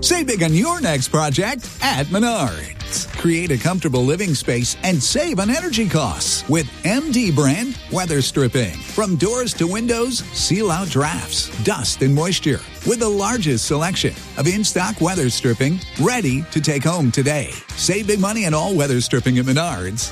Save big on your next project at Menards. Create a comfortable living space and save on energy costs with MD brand weather stripping. From doors to windows, seal out drafts, dust, and moisture with the largest selection of in-stock weather stripping ready to take home today. Save big money on all weather stripping at Menards.